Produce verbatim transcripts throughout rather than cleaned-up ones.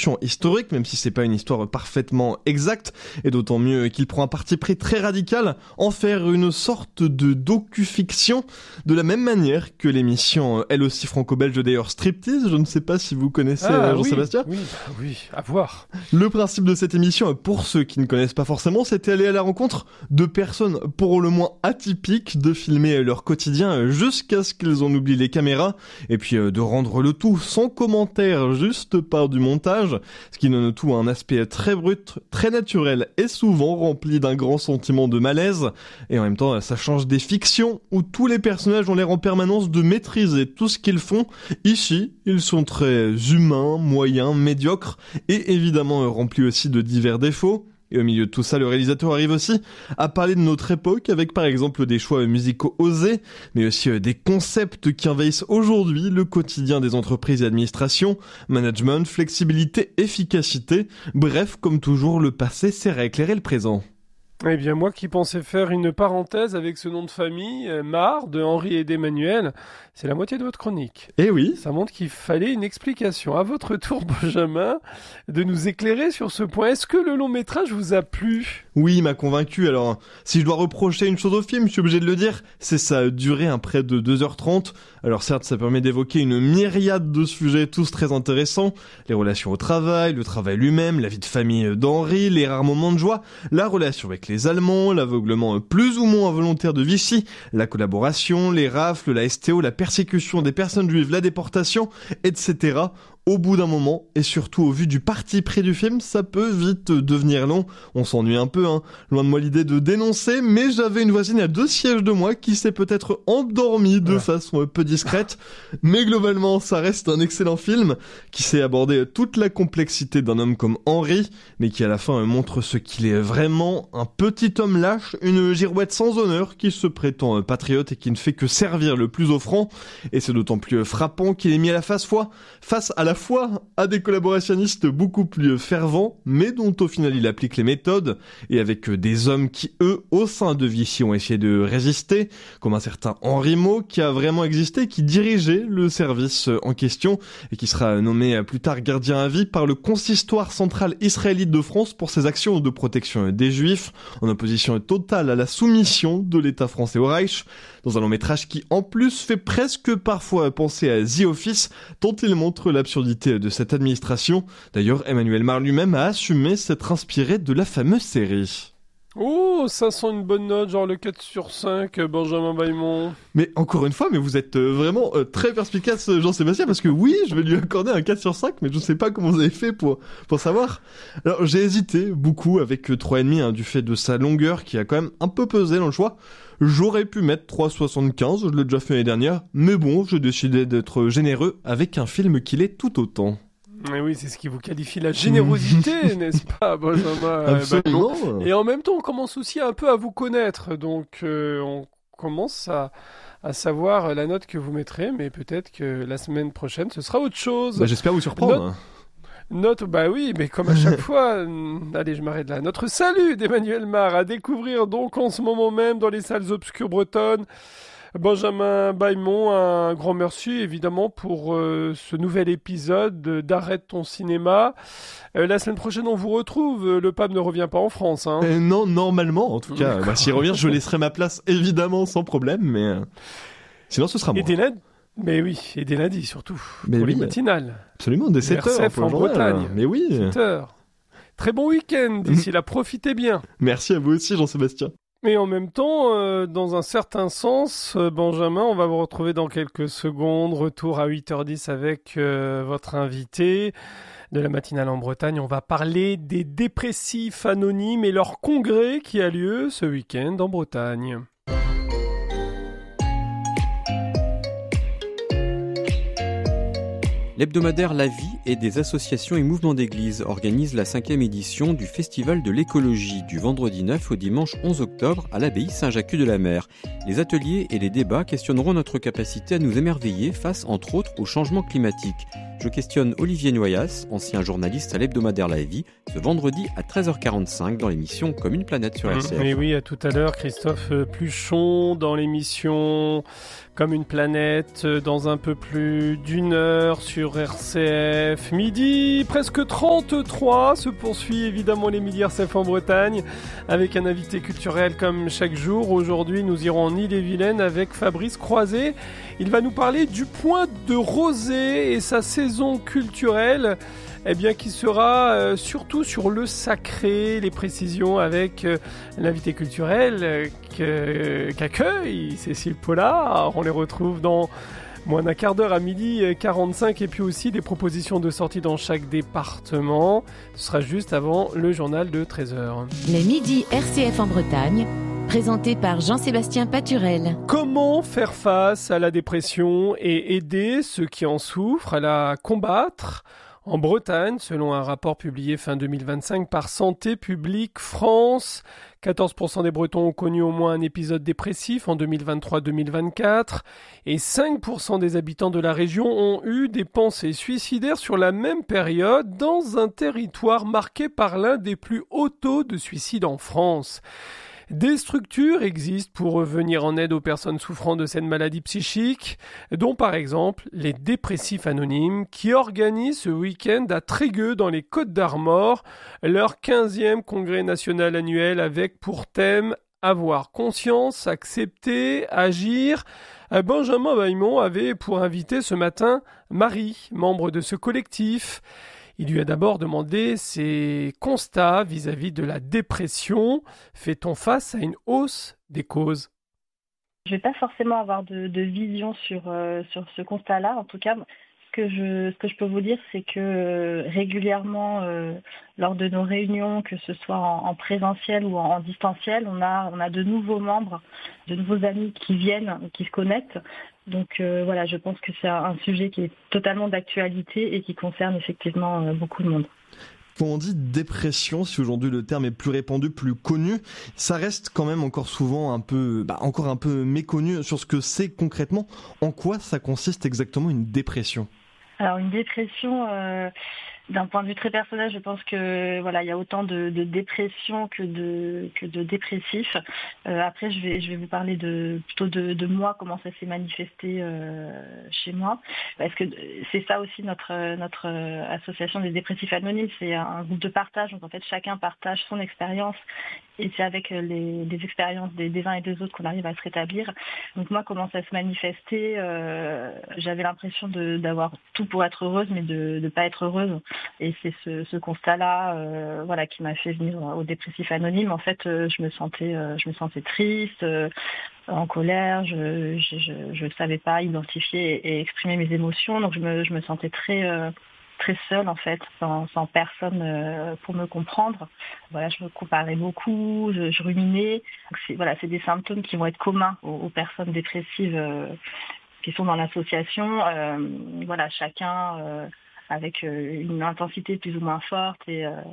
reconstitution historique, même si c'est pas une histoire parfaitement exacte, et d'autant mieux qu'il prend un parti pris très radical, en faire une sorte de docu-fiction, de la même manière que l'émission, elle aussi franco-belge d'ailleurs, Striptease, je ne sais pas si vous connaissez ah, Jean-Sébastien. Oui, oui, oui, à voir. Le principe de cette émission, pour ceux qui ne connaissent pas forcément, c'était aller à la rencontre de personnes pour le moins atypiques, de filmer leur quotidien jusqu'à ce qu'ils en oublient les caméras, et puis de rendre le tout sans commentaire, juste par du montage, ce qui donne tout un aspect très brut, très naturel et souvent rempli d'un grand sentiment de malaise, et en même temps ça change des fictions où tous les personnages ont l'air en permanence de maîtriser tout ce qu'ils font. Ici, ils sont très humains, moyens, médiocres, et évidemment remplis aussi de divers défauts. Et au milieu de tout ça, le réalisateur arrive aussi à parler de notre époque avec par exemple des choix musicaux osés, mais aussi des concepts qui envahissent aujourd'hui le quotidien des entreprises et administrations, management, flexibilité, efficacité. Bref, comme toujours, le passé sert à éclairer le présent. Eh bien, moi qui pensais faire une parenthèse avec ce nom de famille, euh, Mar, de Henri et d'Emmanuel, c'est la moitié de votre chronique. Eh oui. Ça montre qu'il fallait une explication. À votre tour, Benjamin, de nous éclairer sur ce point. Est-ce que le long métrage vous a plu ? Oui, il m'a convaincu. Alors, si je dois reprocher une chose au film, je suis obligé de le dire, c'est sa durée, un près de deux heures trente. Alors certes, ça permet d'évoquer une myriade de sujets, tous très intéressants. Les relations au travail, le travail lui-même, la vie de famille d'Henri, les rares moments de joie, la relation avec les Allemands, l'aveuglement plus ou moins involontaire de Vichy, la collaboration, les rafles, la S T O, la persécution des personnes juives, la déportation, et cetera. Au bout d'un moment, et surtout au vu du parti pris du film, ça peut vite devenir long. On s'ennuie un peu, hein. Loin de moi l'idée de dénoncer, mais j'avais une voisine à deux sièges de moi qui s'est peut-être endormie de façon peu discrète. Mais globalement, ça reste un excellent film qui sait aborder toute la complexité d'un homme comme Henri, mais qui à la fin montre ce qu'il est vraiment, un petit homme lâche, une girouette sans honneur qui se prétend patriote et qui ne fait que servir le plus offrant. Et c'est d'autant plus frappant qu'il est mis à la face fois, face à la fois à des collaborationnistes beaucoup plus fervents, mais dont au final il applique les méthodes, et avec des hommes qui, eux, au sein de Vichy, ont essayé de résister, comme un certain Henri Maud, qui a vraiment existé, qui dirigeait le service en question, et qui sera nommé plus tard gardien à vie par le consistoire central israélite de France pour ses actions de protection des Juifs, en opposition totale à la soumission de l'État français au Reich, dans un long métrage qui, en plus, fait presque parfois penser à The Office, tant il montre l'absurdité de cette administration. D'ailleurs, Emmanuel Mar lui-même a assumé s'être inspiré de la fameuse série. Oh, ça sent une bonne note, genre le quatre sur cinq, Benjamin Bailmont. Mais encore une fois, mais vous êtes euh, vraiment euh, très perspicace, Jean-Sébastien, parce que oui, je vais lui accorder un quatre sur cinq, mais je ne sais pas comment vous avez fait pour, pour savoir. Alors, j'ai hésité beaucoup avec euh, trois virgule cinq, hein, du fait de sa longueur, qui a quand même un peu pesé dans le choix. J'aurais pu mettre trois virgule soixante-quinze, je l'ai déjà fait l'année dernière, mais bon, j'ai décidé d'être généreux avec un film qui l'est tout autant. Mais oui, c'est ce qui vous qualifie la générosité, n'est-ce pas, Benjamin? Absolument. Euh, bah, et en même temps, on commence aussi un peu à vous connaître, donc euh, on commence à, à savoir la note que vous mettrez, mais peut-être que la semaine prochaine, ce sera autre chose. Bah, j'espère vous surprendre. Note... Note, bah oui, mais comme à chaque fois, euh, allez, je m'arrête là. Notre salut d'Emmanuel Mar à découvrir donc en ce moment même dans les salles obscures bretonnes. Benjamin Bailmont, un grand merci évidemment pour euh, ce nouvel épisode d'Arrête ton cinéma. Euh, la semaine prochaine, on vous retrouve. Le pape ne revient pas en France. Hein. Euh, non, normalement, en tout cas. Bah, s'il revient, je laisserai ma place évidemment sans problème, mais euh... sinon ce sera moi. Et dès lundi, mais oui, et dès lundi surtout. Mais pour oui, les matinales. Absolument, dès sept heures en Bretagne. Mais oui. sept heures. Très bon week-end d'ici là, profitez bien. Merci à vous aussi, Jean-Sébastien. Mais en même temps, euh, dans un certain sens, euh, Benjamin, on va vous retrouver dans quelques secondes. Retour à huit heures dix avec euh, votre invité de la matinale en Bretagne. On va parler des dépressifs anonymes et leur congrès qui a lieu ce week-end en Bretagne. L'hebdomadaire La Vie et des associations et mouvements d'église organisent la cinquième édition du Festival de l'écologie du vendredi neuf au dimanche onze octobre à l'abbaye Saint-Jacques-de-la-Mer. Les ateliers et les débats questionneront notre capacité à nous émerveiller face, entre autres, au changement climatique. Je questionne Olivier Noyas, ancien journaliste à l'hebdomadaire La Vie, ce vendredi à treize heures quarante-cinq dans l'émission Comme une planète sur R C F. Et oui, à tout à l'heure, Christophe Pluchon dans l'émission Comme une planète, dans un peu plus d'une heure sur sur R C F. Midi presque trente-trois se poursuit évidemment les Midi R C F en Bretagne avec un invité culturel comme chaque jour. Aujourd'hui, nous irons en Ille-et-Vilaine avec Fabrice Croiset. Il va nous parler du Point de Rosée et sa saison culturelle. Eh bien, qui sera euh, surtout sur le sacré, les précisions avec euh, l'invité culturel euh, que, qu'accueille Cécile Pollard. On les retrouve dans moins d'un quart d'heure à midi quarante-cinq et puis aussi des propositions de sortie dans chaque département. Ce sera juste avant le journal de treize heures. Les Midi R C F en Bretagne, présenté par Jean-Sébastien Paturel. Comment faire face à la dépression et aider ceux qui en souffrent à la combattre ? En Bretagne, selon un rapport publié fin deux mille vingt-cinq par Santé publique France, quatorze pour cent des Bretons ont connu au moins un épisode dépressif en deux mille vingt-trois deux mille vingt-quatre et cinq pour cent des habitants de la région ont eu des pensées suicidaires sur la même période dans un territoire marqué par l'un des plus hauts taux de suicide en France. Des structures existent pour venir en aide aux personnes souffrant de cette maladie psychique, dont par exemple les dépressifs anonymes qui organisent ce week-end à Trégueux dans les Côtes-d'Armor leur quinzième congrès national annuel avec pour thème avoir conscience, accepter, agir. Benjamin Baimon avait pour invité ce matin Marie, membre de ce collectif. Il lui a d'abord demandé ses constats vis-à-vis de la dépression. Fait-on face à une hausse des causes ? Je ne vais pas forcément avoir de, de vision sur, euh, sur ce constat-là. En tout cas, ce que je, ce que je peux vous dire, c'est que euh, régulièrement, euh, lors de nos réunions, que ce soit en, en présentiel ou en, en distanciel, on a, on a de nouveaux membres, de nouveaux amis qui viennent, qui se connectent. Donc euh, voilà, je pense que c'est un sujet qui est totalement d'actualité et qui concerne effectivement euh, beaucoup de monde. Quand on dit dépression, si aujourd'hui le terme est plus répandu, plus connu, ça reste quand même encore souvent un peu, bah, encore un peu méconnu sur ce que c'est concrètement. En quoi ça consiste exactement une dépression ? Alors une dépression, euh, d'un point de vue très personnel, je pense que voilà, il y a autant de, de dépression que de que de dépressifs. Euh, après, je vais je vais vous parler de plutôt de, de moi, comment ça s'est manifesté euh, chez moi, parce que c'est ça aussi notre notre association des dépressifs anonymes, c'est un groupe de partage. Donc en fait, chacun partage son expérience et c'est avec les, les expériences des, des uns et des autres qu'on arrive à se rétablir. Donc moi, comment ça se manifestait, euh, j'avais l'impression de, d'avoir tout pour être heureuse, mais de ne pas être heureuse. Et c'est ce, ce constat-là, euh, voilà, qui m'a fait venir au dépressif anonyme. En fait, euh, je me sentais, euh, je me sentais triste, euh, en colère. Je, je, je, je savais pas identifier et, et exprimer mes émotions. Donc je me, je me sentais très euh, très seule en fait, sans, sans personne euh, pour me comprendre. Voilà, je me comparais beaucoup, je, je ruminais. Donc c'est, voilà, c'est des symptômes qui vont être communs aux, aux personnes dépressives euh, qui sont dans l'association. Euh, voilà, chacun euh, avec euh, une intensité plus ou moins forte et, euh,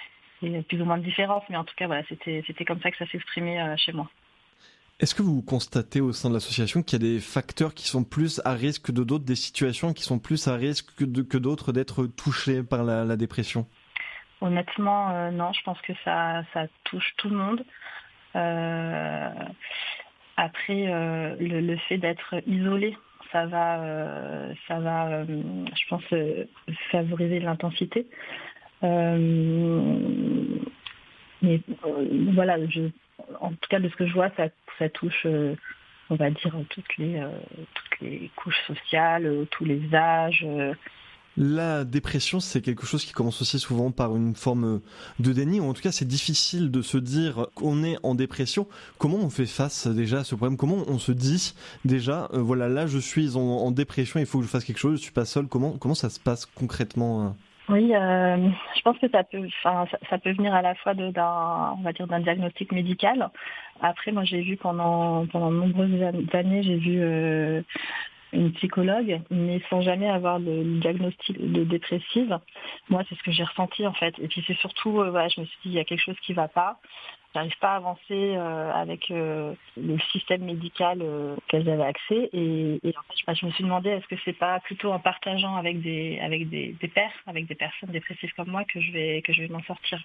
et plus ou moins de différence. Mais en tout cas, voilà, c'était, c'était comme ça que ça s'exprimait euh, chez moi. Est-ce que vous constatez au sein de l'association qu'il y a des facteurs qui sont plus à risque que d'autres, des situations qui sont plus à risque que, de, que d'autres d'être touchées par la, la dépression ? Honnêtement, euh, non, je pense que ça, ça touche tout le monde. Euh, après, euh, le, le fait d'être isolé, ça va, euh, ça va euh, je pense, euh, favoriser l'intensité. Euh, mais euh, voilà, je, en tout cas, de ce que je vois, ça, ça touche, euh, on va dire, toutes les, euh, toutes les couches sociales, euh, tous les âges. Euh. La dépression, c'est quelque chose qui commence aussi souvent par une forme de déni, ou en tout cas, c'est difficile de se dire qu'on est en dépression. Comment on fait face déjà à ce problème ? Comment on se dit déjà, euh, voilà, là, je suis en, en dépression, il faut que je fasse quelque chose, je suis pas seul. Comment, comment ça se passe concrètement ? euh Oui, euh, je pense que ça peut, enfin, ça, ça peut venir à la fois de, d'un, on va dire, d'un diagnostic médical. Après, moi, j'ai vu pendant pendant de nombreuses années, j'ai vu euh, une psychologue, mais sans jamais avoir le diagnostic de dépressive. Moi, c'est ce que j'ai ressenti en fait. Et puis c'est surtout, euh, voilà, je me suis dit, il y a quelque chose qui va pas. J'arrive pas à avancer euh, avec euh, le système médical euh, auquel j'avais accès. Et, et en fait, je, je me suis demandé, est-ce que c'est pas plutôt en partageant avec des avec des, des pairs, avec des personnes dépressives comme moi, que je vais que je vais m'en sortir.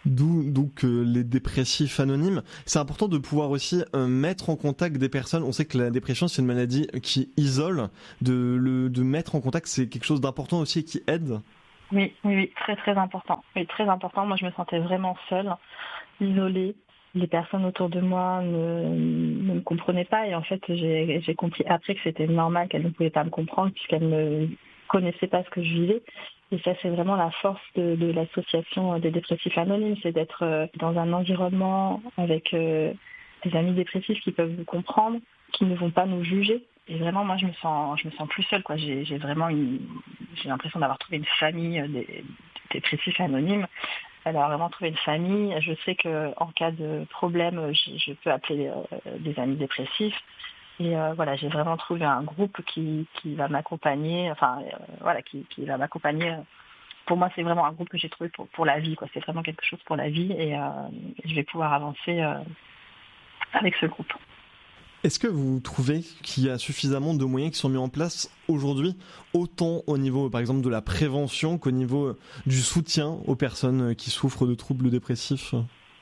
D'où donc euh, les dépressifs anonymes. C'est important de pouvoir aussi euh, mettre en contact des personnes. On sait que la dépression c'est une maladie qui isole. De le de mettre en contact c'est quelque chose d'important aussi et qui aide. Oui, oui, oui, très très important. Oui, très important. Moi, je me sentais vraiment seule, isolée. Les personnes autour de moi ne, ne me comprenaient pas et en fait, j'ai, j'ai compris après que c'était normal qu'elles ne pouvaient pas me comprendre puisqu'elles ne connaissaient pas ce que je vivais. Et ça, c'est vraiment la force de, de l'association des dépressifs anonymes, c'est d'être dans un environnement avec euh, des amis dépressifs qui peuvent nous comprendre, qui ne vont pas nous juger. Et vraiment, moi, je me sens, je me sens plus seule, quoi. J'ai, j'ai vraiment une, j'ai l'impression d'avoir trouvé une famille des, des dépressifs anonymes. Alors, vraiment trouvé une famille. Je sais que en cas de problème, je, je peux appeler euh, des amis dépressifs. Et euh, voilà, j'ai vraiment trouvé un groupe qui, qui va m'accompagner, enfin euh, voilà, qui, qui va m'accompagner. Pour moi, c'est vraiment un groupe que j'ai trouvé pour, pour la vie, quoi. C'est vraiment quelque chose pour la vie et euh, je vais pouvoir avancer euh, avec ce groupe. Est-ce que vous trouvez qu'il y a suffisamment de moyens qui sont mis en place aujourd'hui, autant au niveau, par exemple, de la prévention qu'au niveau du soutien aux personnes qui souffrent de troubles dépressifs ?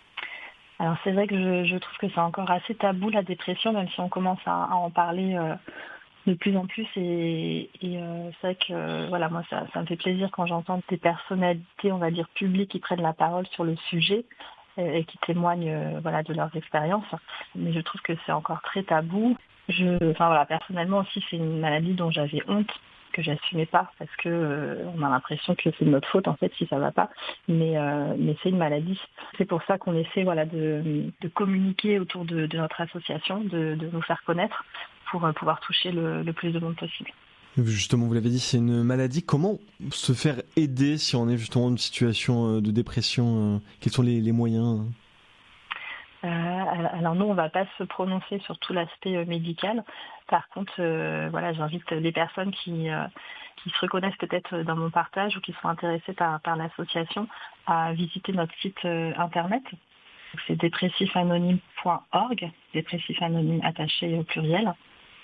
Alors c'est vrai que je, je trouve que c'est encore assez tabou la dépression, même si on commence à, à en parler euh, de plus en plus. Et, et euh, c'est vrai que euh, voilà, moi ça, ça me fait plaisir quand j'entends des personnalités, on va dire publiques, qui prennent la parole sur le sujet et, et qui témoignent euh, voilà de leurs expériences. Mais je trouve que c'est encore très tabou. Je, enfin voilà, personnellement aussi c'est une maladie dont j'avais honte, que j'assumais pas parce que euh, on a l'impression que c'est de notre faute en fait si ça va pas, mais euh, mais c'est une maladie. C'est pour ça qu'on essaie voilà de, de communiquer autour de, de notre association, de, de nous faire connaître pour euh, pouvoir toucher le, le plus de monde possible. Justement, vous l'avez dit, c'est une maladie. Comment se faire aider si on est justement dans une situation de dépression ? Quels sont les, les moyens ? Euh, alors nous, on ne va pas se prononcer sur tout l'aspect euh, médical. Par contre, euh, voilà, j'invite les personnes qui, euh, qui se reconnaissent peut-être dans mon partage ou qui sont intéressées par, par l'association à visiter notre site euh, internet. C'est dépressif anonyme point org, dépressif anonyme attaché au pluriel.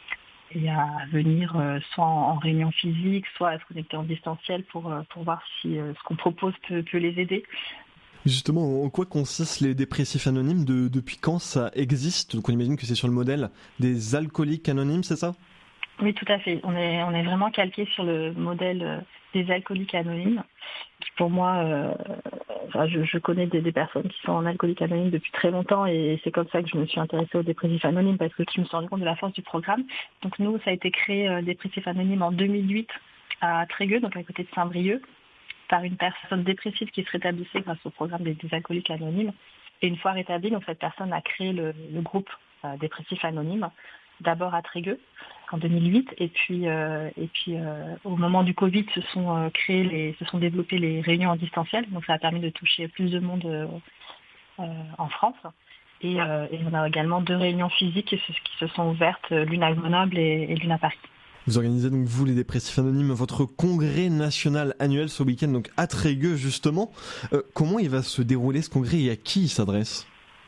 Et à venir euh, soit en, en réunion physique, soit à se connecter en distanciel pour, euh, pour voir si euh, ce qu'on propose peut, peut les aider. Justement, en quoi consistent les dépressifs anonymes ? de, Depuis quand ça existe ? Donc on imagine que c'est sur le modèle des alcooliques anonymes, c'est ça ? Oui, tout à fait. On est, on est vraiment calqué sur le modèle des alcooliques anonymes. Pour moi, euh, enfin, je, je connais des, des personnes qui sont en alcooliques anonymes depuis très longtemps et c'est comme ça que je me suis intéressée aux dépressifs anonymes parce que je me suis rendu compte de la force du programme. Donc nous, ça a été créé euh, dépressifs anonymes en deux mille huit à Trégueux, donc à côté de Saint-Brieuc, par une personne dépressive qui se rétablissait grâce au programme des, des alcooliques anonymes. Et une fois rétablie, donc cette personne a créé le, le groupe euh, dépressif anonyme, d'abord à Trégueux en deux mille huit, et puis, euh, et puis euh, au moment du Covid, se sont euh, créés les, se sont développées les réunions en distanciel, donc ça a permis de toucher plus de monde euh, euh, en France. Et, euh, et on a également deux réunions physiques qui se, qui se sont ouvertes, l'une à Grenoble et, et l'une à Paris. Vous organisez donc, vous, les dépressifs anonymes, votre congrès national annuel ce week-end, donc à Trégueux, justement. Euh, comment il va se dérouler, ce congrès, et à qui il s'adresse ?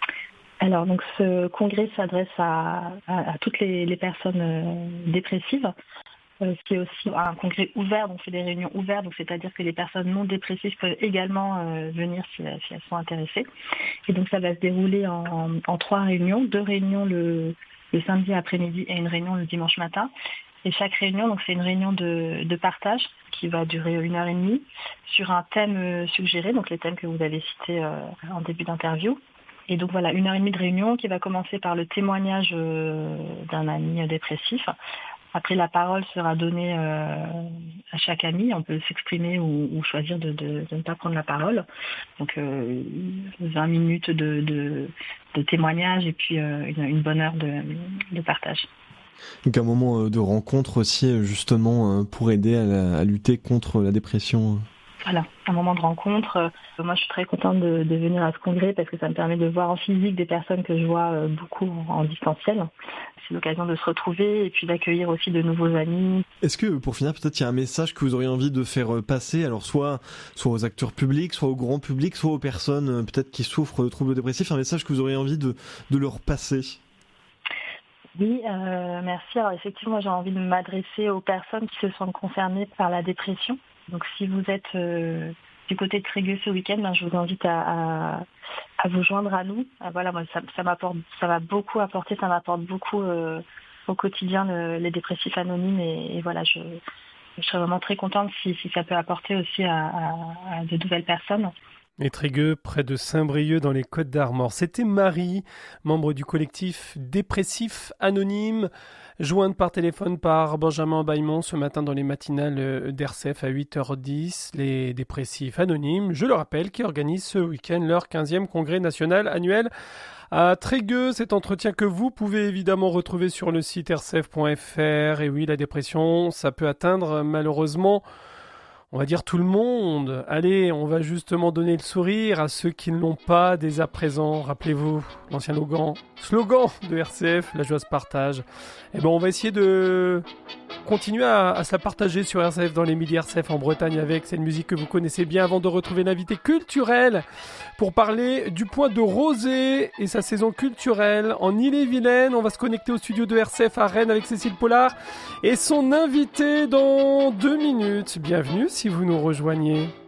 Alors, donc, ce congrès s'adresse à, à, à toutes les, les personnes euh, dépressives. Euh, ce qui est aussi un congrès ouvert, donc c'est des réunions ouvertes, donc c'est-à-dire que les personnes non dépressives peuvent également euh, venir si, si elles sont intéressées. Et donc, ça va se dérouler en, en, en trois réunions, deux réunions le, le samedi après-midi et une réunion le dimanche matin. Et chaque réunion, donc c'est une réunion de, de partage qui va durer une heure et demie sur un thème suggéré, donc les thèmes que vous avez cités euh, en début d'interview. Et donc voilà, une heure et demie de réunion qui va commencer par le témoignage euh, d'un ami dépressif. Après, la parole sera donnée euh, à chaque ami. On peut s'exprimer ou, ou choisir de, de, de ne pas prendre la parole. Donc euh, vingt minutes de, de, de témoignage et puis euh, une, une bonne heure de, de partage. Donc un moment de rencontre aussi, justement, pour aider à, la, à lutter contre la dépression. Voilà, un moment de rencontre. Moi, je suis très contente de, de venir à ce congrès parce que ça me permet de voir en physique des personnes que je vois beaucoup en, en distanciel. C'est l'occasion de se retrouver et puis d'accueillir aussi de nouveaux amis. Est-ce que, pour finir, peut-être il y a un message que vous auriez envie de faire passer, alors soit, soit aux acteurs publics, soit au grand public, soit aux personnes peut-être qui souffrent de troubles dépressifs, un message que vous auriez envie de, de leur passer ? Oui, euh, merci. Alors effectivement, j'ai envie de m'adresser aux personnes qui se sentent concernées par la dépression. Donc si vous êtes euh, du côté de Trégueux ce week-end, ben, je vous invite à, à, à vous joindre à nous. Ah, voilà, moi, ça, ça m'apporte, ça m'a beaucoup apporté, ça m'apporte beaucoup euh, au quotidien le, les dépressifs anonymes et, et voilà, je, je serais vraiment très contente si, si ça peut apporter aussi à, à, à de nouvelles personnes. Et Trégueux, près de Saint-Brieuc dans les Côtes-d'Armor. C'était Marie, membre du collectif Dépressif Anonyme, jointe par téléphone par Benjamin Bailmont ce matin dans les matinales d'R C F à huit heures dix. Les Dépressifs Anonymes, je le rappelle, qui organisent ce week-end leur quinzième congrès national annuel à Trégueux. Cet entretien que vous pouvez évidemment retrouver sur le site r c f point f r. Et oui, la dépression, ça peut atteindre malheureusement, on va dire, tout le monde. Allez, on va justement donner le sourire à ceux qui ne l'ont pas dès à présent. Rappelez-vous, l'ancien slogan, slogan de R C F, la joie se partage. Eh ben, on va essayer de continuer à, à se la partager sur R C F dans les midi R C F en Bretagne avec cette musique que vous connaissez bien avant de retrouver l'invité culturel pour parler du Point de Rosée et sa saison culturelle en Ille-et-Vilaine. On va se connecter au studio de R C F à Rennes avec Cécile Pollard et son invité dans deux minutes. Bienvenue si vous nous rejoignez.